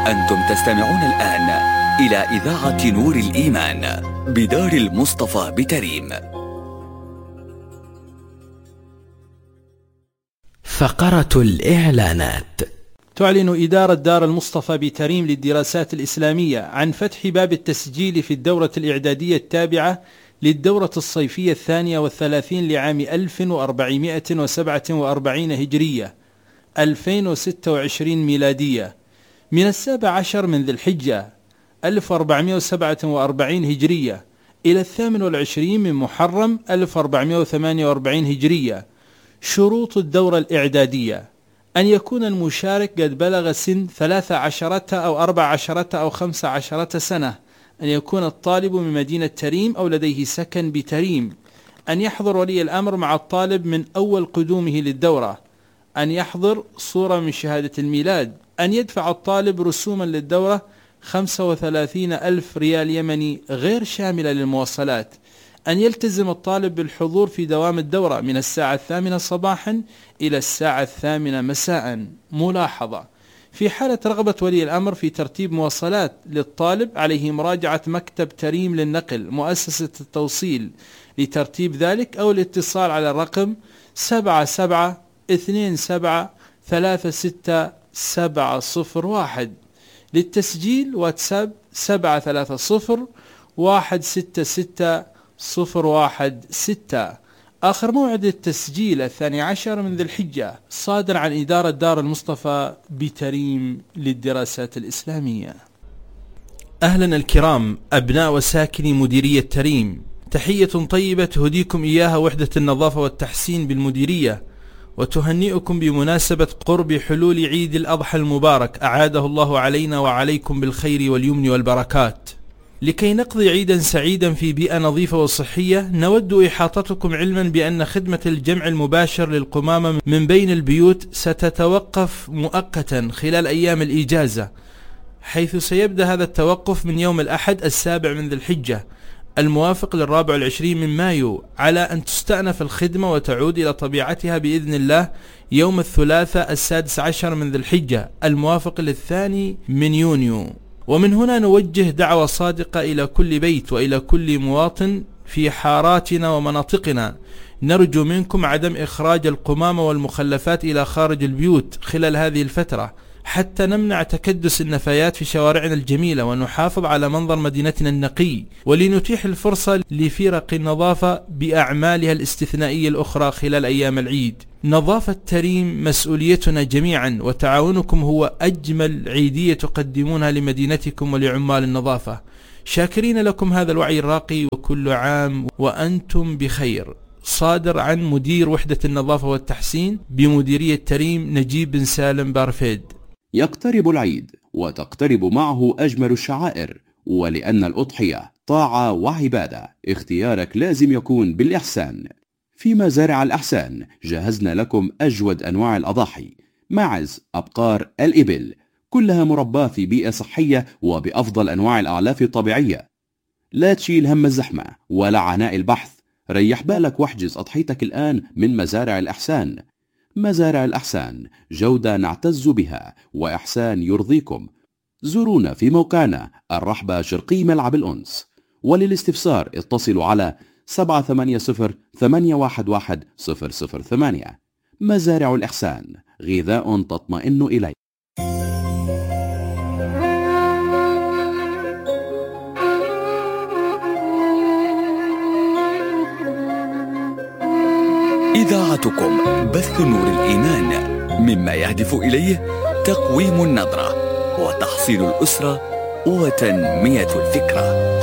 أنتم تستمعون الآن إلى إذاعة نور الإيمان بدار المصطفى بتريم. فقرة الإعلانات. تعلن إدارة دار المصطفى بتريم للدراسات الإسلامية عن فتح باب التسجيل في الدورة الإعدادية التابعة للدورة الصيفية 32 لعام 1447 هجرية 2026 ميلادية، من 17 من ذي الحجة 1447 هجرية إلى 28 من محرم 1448 هجرية. شروط الدورة الإعدادية: أن يكون المشارك قد بلغ سن 13 أو 14 أو 15 سنة، أن يكون الطالب من مدينة تريم أو لديه سكن بتريم، أن يحضر ولي الأمر مع الطالب من أول قدومه للدورة، أن يحضر صورة من شهادة الميلاد، أن يدفع الطالب رسوما للدورة 35,000 ريال يمني غير شاملة للمواصلات، أن يلتزم الطالب بالحضور في دوام الدورة من الساعة 8 صباحا إلى الساعة 8 مساء. ملاحظة: في حالة رغبة ولي الأمر في ترتيب مواصلات للطالب عليه مراجعة مكتب تريم للنقل مؤسسة التوصيل لترتيب ذلك، أو الاتصال على الرقم 7727 للتسجيل واتساب 730-166-016. آخر موعد التسجيل 12 من ذي الحجة، صادر عن إدارة دار المصطفى بتريم للدراسات الإسلامية. أهلا الكرام أبناء وساكني مديرية تريم، تحية طيبة تهديكم إياها وحدة النظافة والتحسين بالمديرية، وتهنئكم بمناسبة قرب حلول عيد الأضحى المبارك، أعاده الله علينا وعليكم بالخير واليمن والبركات. لكي نقضي عيدا سعيدا في بيئة نظيفة وصحية، نود إحاطتكم علما بأن خدمة الجمع المباشر للقمامة من بين البيوت ستتوقف مؤقتا خلال أيام الإجازة، حيث سيبدأ هذا التوقف من يوم الأحد 7 من ذي الحجة الموافق 24 من مايو، على أن تستأنف الخدمة وتعود إلى طبيعتها بإذن الله يوم الثلاثاء 16 من ذي الحجة الموافق 2 من يونيو. ومن هنا نوجه دعوة صادقة إلى كل بيت وإلى كل مواطن في حاراتنا ومناطقنا، نرجو منكم عدم إخراج القمامة والمخلفات إلى خارج البيوت خلال هذه الفترة، حتى نمنع تكدس النفايات في شوارعنا الجميلة ونحافظ على منظر مدينتنا النقي، ولنتيح الفرصة لفرق النظافة بأعمالها الاستثنائية الأخرى خلال أيام العيد. نظافة تريم مسؤوليتنا جميعا، وتعاونكم هو أجمل عيدية تقدمونها لمدينتكم ولعمال النظافة. شاكرين لكم هذا الوعي الراقي، وكل عام وأنتم بخير. صادر عن مدير وحدة النظافة والتحسين بمديرية تريم نجيب بن سالم بارفيد. يقترب العيد وتقترب معه أجمل الشعائر، ولأن الأضحية طاعة وعبادة اختيارك لازم يكون بالإحسان. في مزارع الإحسان جهزنا لكم أجود أنواع الأضاحي: معز، أبقار، الإبل، كلها مرباة في بيئة صحية وبأفضل أنواع الأعلاف الطبيعية. لا تشيل هم الزحمة ولا عناء البحث، ريح بالك واحجز أضحيتك الآن من مزارع الإحسان. مزارع الإحسان جودة نعتز بها وإحسان يرضيكم. زورونا في موقعنا الرحبة شرقي ملعب الأنس، وللاستفسار اتصلوا على 780-811-008. مزارع الإحسان، غذاء تطمئن إليه. إذاعتكم بث نور الإيمان، مما يهدف إليه تقويم النظرة وتحصيل الأسرة وتنمية الفكرة.